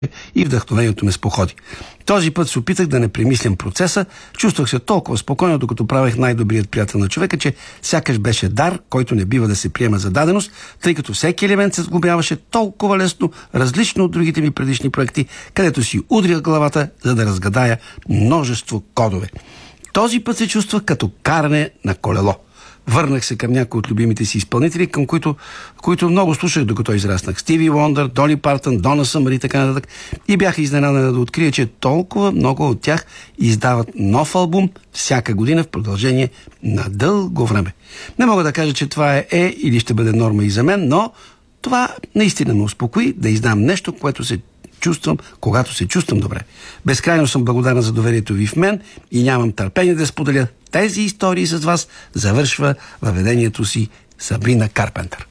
и вдъхновението ме споходи. Този път се опитах да не премислям процеса, чувствах се толкова спокойно, докато правех най-добрият приятел на човека, че сякаш беше дар, който не бива да се приема за даденост, тъй като всеки елемент се сглобяваше толкова лесно, различно от другите ми предишни проекти, където си удрях главата, за да разгадая множество кодове. Този път се чувствах като каране на колело. Върнах се към някои от любимите си изпълнители, към които много слушах, докато израснах. Стиви Уондър, Доли Партън, Дона Съмър и така нататък. И бях изненадан да открия, че толкова много от тях издават нов албум всяка година в продължение на дълго време. Не мога да кажа, че това е или ще бъде норма и за мен, но това наистина ме успокои да издам нещо, което се чувствам, когато се чувствам добре. Безкрайно съм благодарен за доверието ви в мен и нямам търпение да споделя тези истории с вас, завършва въведението си Сабрина Карпентър.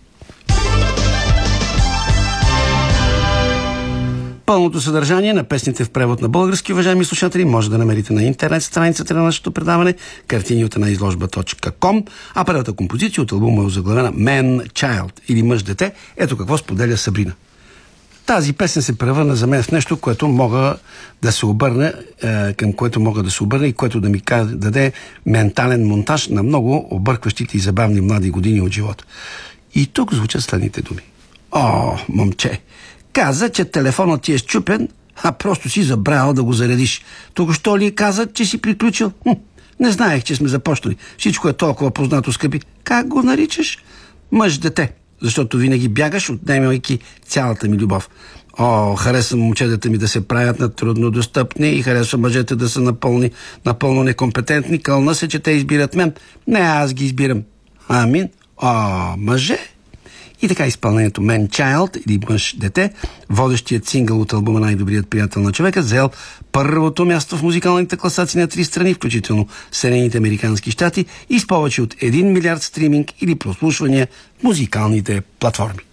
Пълното съдържание на песните в превод на български, уважаеми слушатели, може да намерите на интернет страницата на нашето предаване, картини от една изложба.com, а първата композиция от албума е озаглавена Man Child или Мъж-дете. Ето какво споделя Сабрина. Тази песен се превърна за мен в нещо, което мога да се обърне, към което мога да се обърна и което да ми даде ментален монтаж на много объркващите и забавни млади години от живота. И тук звучат следните думи. О, момче, каза, че телефонът ти е счупен, а просто си забравял да го заредиш. Току-що ли каза, че си приключил? Не знаех, че сме започнали. Всичко е толкова познато, скъпи. Как го наричаш? Мъж-дете. Защото винаги бягаш, отнемайки цялата ми любов. О, харесвам момчетата ми да се правят на труднодостъпни и харесвам мъжете да са напълно некомпетентни. Кълна се, че те избират мен. Не, аз ги избирам. Амин. О, мъже. И така изпълнението Man Child или Мъж-дете, водещият сингъл от албума Най-добрият приятел на човека, взел първото място в музикалните класации на 3 страни, включително Съединените американски щати, и с повече от 1 милиард стриминг или прослушвания в музикалните платформи.